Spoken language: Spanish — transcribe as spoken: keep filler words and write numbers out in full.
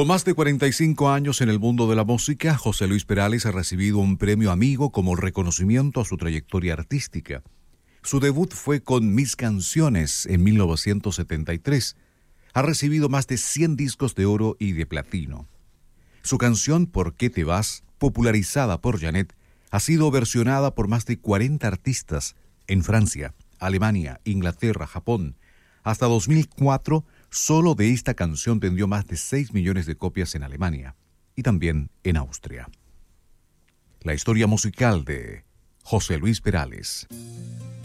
Con más de cuarenta y cinco años en el mundo de la música, José Luis Perales ha recibido un premio Amigo como reconocimiento a su trayectoria artística. Su debut fue con Mis Canciones en mil novecientos setenta y tres. Ha recibido más de cien discos de oro y de platino. Su canción ¿Por qué te vas?, popularizada por Janet, ha sido versionada por más de cuarenta artistas en Francia, Alemania, Inglaterra, Japón. Hasta dos mil cuatro, solo de esta canción vendió más de seis millones de copias en Alemania y también en Austria. La historia musical de José Luis Perales.